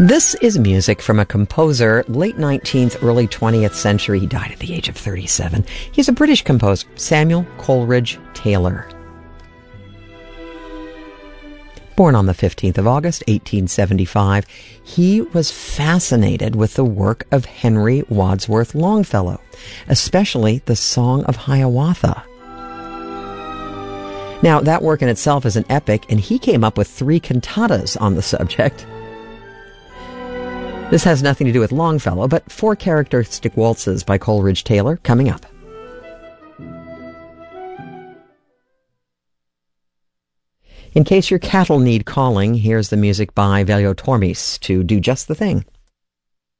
This is music from a composer, late 19th, early 20th century. He died at the age of 37. He's a British composer, Samuel Coleridge Taylor. Born on the 15th of August, 1875, he was fascinated with the work of Henry Wadsworth Longfellow, especially the Song of Hiawatha. Now, that work in itself is an epic, and he came up with 3 cantatas on the subject. This has nothing to do with Longfellow, but 4 characteristic waltzes by Coleridge Taylor coming up. In case your cattle need calling, here's the music by Velio Tormis to do just the thing.